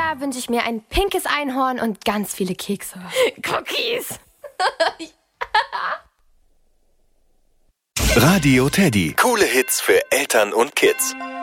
Jahr wünsche ich mir ein pinkes Einhorn und ganz viele Kekse. Cookies. Radio Teddy. Coole Hits für Eltern und Kids.